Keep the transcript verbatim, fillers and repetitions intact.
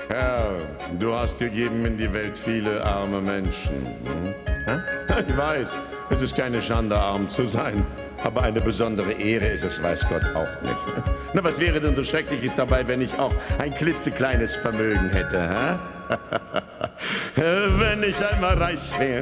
Herr, du hast gegeben in die Welt viele arme Menschen. Hm? Ich weiß, es ist keine Schande, arm zu sein. Aber eine besondere Ehre ist es, weiß Gott, auch nicht. Na, was wäre denn so Schreckliches dabei, wenn ich auch ein klitzekleines Vermögen hätte, hä? Wenn ich einmal reich wäre.